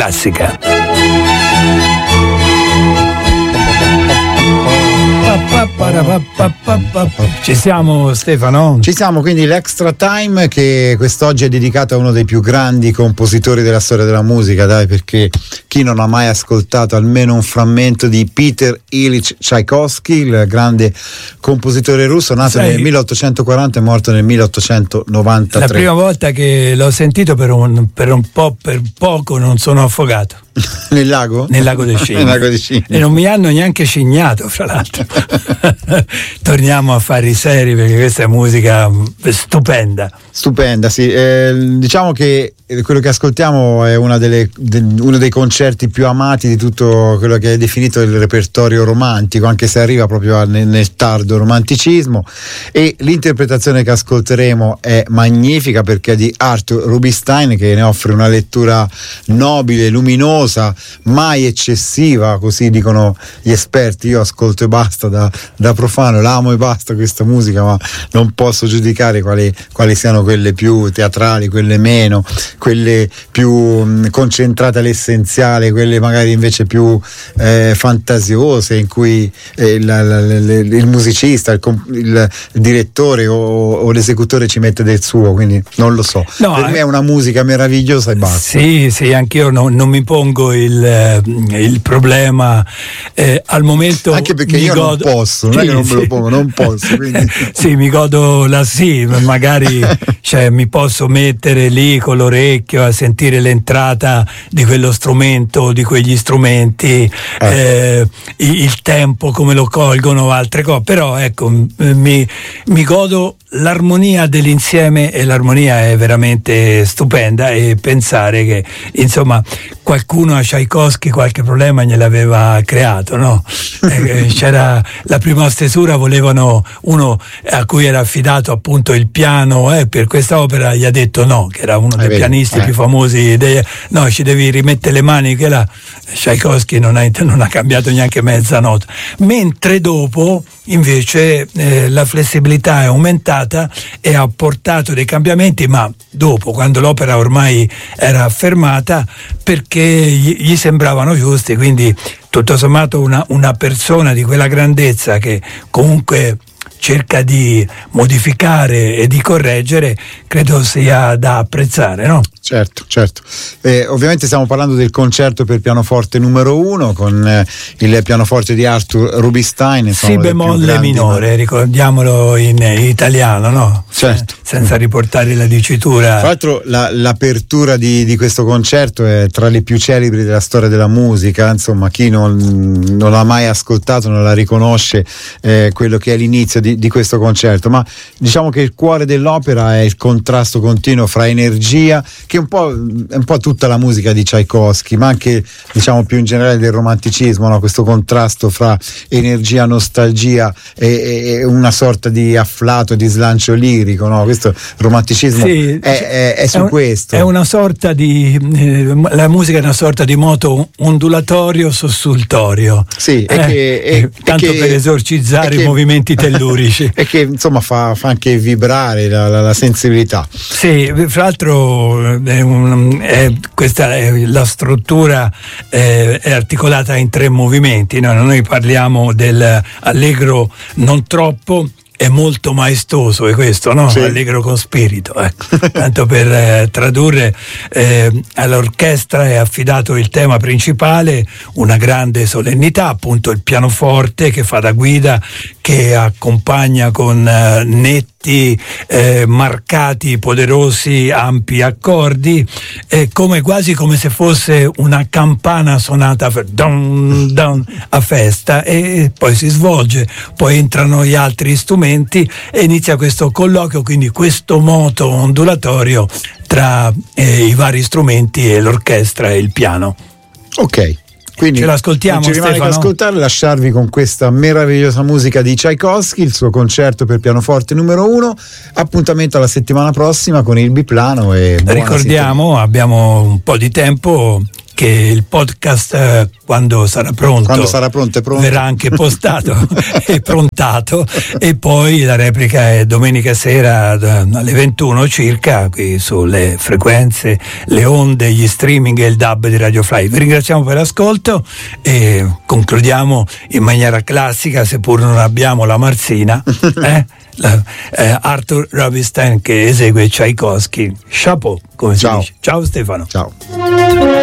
Classica. Ci siamo, Stefano? Ci siamo, quindi l'Extra Time, che quest'oggi è dedicato a uno dei più grandi compositori della storia della musica, dai, perché chi non ha mai ascoltato almeno un frammento di Peter Ilyich Tchaikovsky, il grande compositore russo, nato nel 1840 e morto nel 1893. La prima volta che l'ho sentito per poco non sono affogato. Nel lago? Nel lago dei Cigni. E non mi hanno neanche cignato, fra l'altro. Torniamo a fare i seri, perché questa è musica stupenda. Stupenda, sì. Diciamo che quello che ascoltiamo è uno dei concerti più amati di tutto quello che è definito il repertorio romantico, anche se arriva proprio nel tardo romanticismo, e l'interpretazione che ascolteremo è magnifica perché è di Arthur Rubinstein, che ne offre una lettura nobile, luminosa, mai eccessiva, così dicono gli esperti. Io ascolto e basta da profano, l'amo e basta questa musica, ma non posso giudicare quali siano quelle più teatrali, quelle meno, quelle più concentrate all'essenziale, quelle magari invece più fantasiose, in cui il musicista, il direttore o l'esecutore ci mette del suo, quindi non lo so. No, per me è una musica meravigliosa e basta. Sì, anch'io non mi pongo il problema al momento, anche perché io non posso, non è che non me lo pongo, non posso, quindi. Sì, mi godo magari mi posso mettere lì con l'orecchio a sentire l'entrata di quello strumento, di quegli strumenti, il tempo come lo colgono, altre cose, però ecco, mi godo l'armonia dell'insieme, e l'armonia è veramente stupenda, e pensare che insomma qualcuno a Tchaikovsky qualche problema gliel'aveva creato, no? C'era la prima stesura, volevano uno a cui era affidato appunto il piano, per questa opera gli ha detto no, che era uno dei pianisti più famosi, no, ci devi rimettere le mani, che là Tchaikovsky non ha cambiato neanche mezza nota, mentre dopo invece la flessibilità è aumentata e ha portato dei cambiamenti, ma dopo, quando l'opera ormai era affermata, perché gli sembravano giusti. Quindi tutto sommato una persona di quella grandezza, che comunque cerca di modificare e di correggere, credo sia da apprezzare, no? Certo. Ovviamente stiamo parlando del concerto per pianoforte numero 1 con il pianoforte di Arthur Rubinstein. Si bemolle minore, ricordiamolo in italiano, no? Certo. Senza riportare la dicitura. Tra l'altro l'apertura di questo concerto è tra le più celebri della storia della musica, insomma chi non l'ha mai ascoltato non la riconosce, quello che è l'inizio di questo concerto, ma diciamo che il cuore dell'opera è il contrasto continuo fra energia, che è un po' tutta la musica di Tchaikovsky, ma anche diciamo più in generale del romanticismo, no? Questo contrasto fra energia, nostalgia e una sorta di afflato, di slancio lirico, no? Questo romanticismo è su questo. È una sorta di la musica è una sorta di moto ondulatorio sussultorio. Sì, tanto per esorcizzare i movimenti tellurici. E che insomma fa anche vibrare la sensibilità. Sì, fra l'altro questa è la struttura, è articolata in 3 movimenti, no? Noi parliamo del allegro non troppo, è molto maestoso, è questo, no? Sì. Allegro con spirito, tanto per tradurre. All'orchestra è affidato il tema principale, una grande solennità, appunto il pianoforte che fa da guida, che accompagna con netti, marcati, poderosi, ampi accordi, quasi come se fosse una campana suonata a festa, e poi si svolge, poi entrano gli altri strumenti e inizia questo colloquio, quindi questo moto ondulatorio tra i vari strumenti e l'orchestra e il piano. Ok. Quindi ce l'ascoltiamo, non ci rimane che ascoltare, lasciarvi con questa meravigliosa musica di Tchaikovsky, il suo concerto per pianoforte numero 1. Appuntamento alla settimana prossima con il biplano, e ricordiamo, abbiamo un po' di tempo, che il podcast quando sarà pronto è pronto, verrà anche postato e prontato, e poi la replica è domenica sera alle 21 circa qui sulle frequenze, le onde, gli streaming e il DAB di Radio Fly. Vi ringraziamo per l'ascolto e concludiamo in maniera classica, seppur non abbiamo la Marzina, Arthur Rubinstein che esegue Tchaikovsky. Chapeau, come si dice. Ciao Stefano. Ciao.